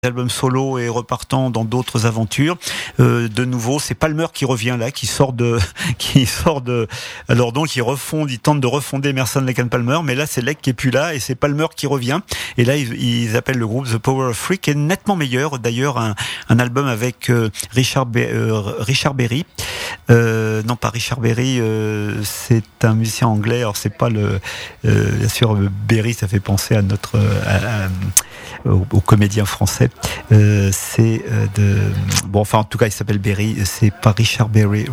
albums solo et repartant dans d'autres aventures. De nouveau, c'est Palmer qui revient là, qui sort de. Alors donc ils tentent de refonder Emerson, Lake and Palmer, mais là c'est Lake qui est plus là et c'est Palmer qui revient. Et là ils appellent le groupe The Power of Three, qui est nettement meilleur. D'ailleurs un album avec Richard Berry. Non, pas Richard Berry, c'est un musicien anglais. Alors c'est pas bien sûr Berry, ça fait penser à notre au comédien français. En tout cas il s'appelle Berry, c'est pas Richard Berry.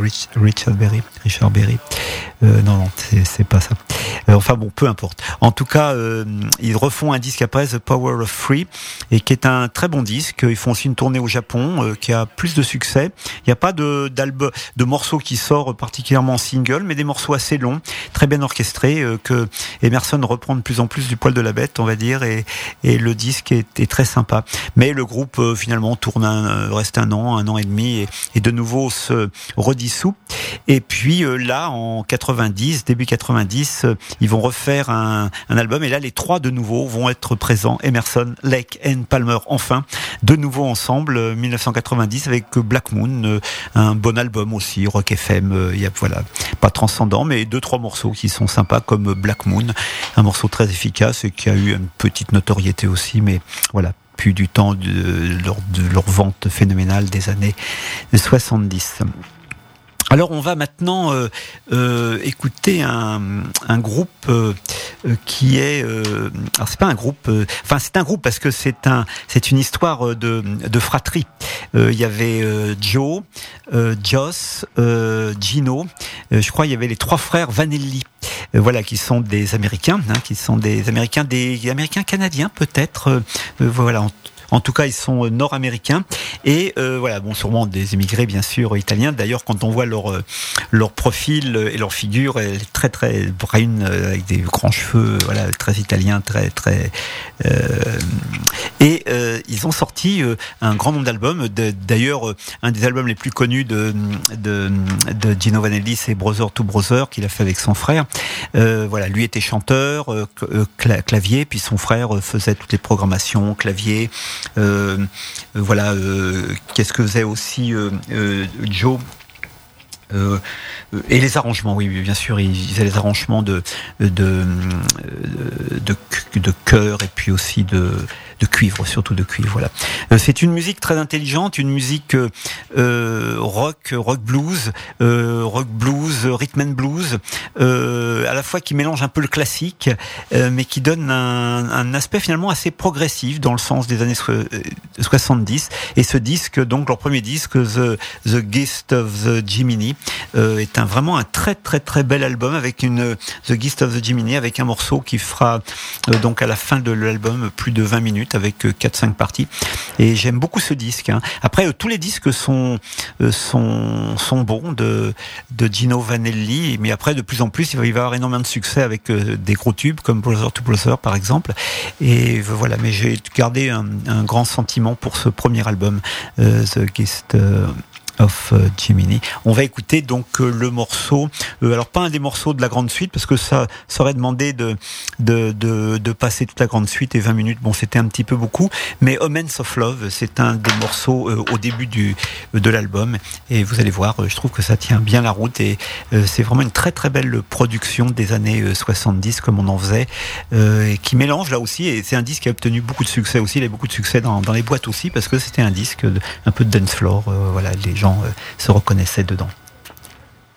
Non, c'est pas ça. Peu importe. En tout cas, ils refont un disque après, The Power of Three, et qui est un très bon disque. Ils font aussi une tournée au Japon, qui a plus de succès. Il n'y a pas de morceaux qui sortent particulièrement en single, mais des morceaux assez longs, très bien orchestrés, que Emerson reprend de plus en plus du poil de la bête, on va dire, et le disque est très sympa. Mais le groupe, finalement, reste un an et demi, et de nouveau se redissout. Et puis là, en début 90, ils vont refaire un album, et là les trois de nouveau vont être présents, Emerson, Lake and Palmer, enfin de nouveau ensemble, 1990, avec Black Moon, un bon album aussi, Rock FM. Pas transcendant, mais 2-3 morceaux qui sont sympas, comme Black Moon, un morceau très efficace et qui a eu une petite notoriété aussi, mais voilà, plus du temps de leur vente phénoménale des années 70. Alors on va maintenant écouter un groupe qui est alors c'est pas un groupe, c'est un groupe parce que c'est une histoire de fratrie. Il y avait Joe, Joss, Gino, je crois il y avait les trois frères Vanelli. Qui sont des Américains, des Américains canadiens peut-être. En tout cas, ils sont nord-américains et sûrement des émigrés bien sûr italiens. D'ailleurs, quand on voit leur profil et leur figure, elle est très très brune avec des grands cheveux, très italien, très très. Ils ont sorti un grand nombre d'albums. D'ailleurs, un des albums les plus connus de Gino Vanelli, c'est Brother to Brother, qu'il a fait avec son frère. Lui était chanteur, clavier, puis son frère faisait toutes les programmations, clavier. Qu'est-ce que faisait aussi Joe, et les arrangements, oui, bien sûr, ils faisaient les arrangements de chœur et puis aussi de cuivre, surtout de cuivre. Voilà. C'est une musique très intelligente, une musique rock blues, rhythm and blues, à la fois qui mélange un peu le classique, mais qui donne un aspect finalement assez progressif dans le sens des années 70. Et ce disque, donc leur premier disque, The Gift of the Jiminy, est vraiment un très très très bel album avec The Gift of the Jiminy, avec un morceau qui fera donc à la fin de l'album plus de 20 minutes avec 4-5 parties, et j'aime beaucoup ce disque. Après tous les disques sont bons de Gino Vanelli, mais après de plus en plus il va y avoir énormément de succès avec des gros tubes comme Brother to Brother par exemple, et mais j'ai gardé un grand sentiment pour ce premier album, The Gift of Jiminy. On va écouter donc le morceau, alors pas un des morceaux de la grande suite parce que ça aurait demandé de passer toute la grande suite, et 20 minutes, c'était un petit peu beaucoup, mais Omens of Love, c'est un des morceaux au début de l'album, et vous allez voir, je trouve que ça tient bien la route, et c'est vraiment une très très belle production des années 70 comme on en faisait, et qui mélange là aussi, et c'est un disque qui a obtenu beaucoup de succès aussi, il a beaucoup de succès dans les boîtes aussi, parce que c'était un disque un peu de dance floor, les gens se reconnaissaient dedans.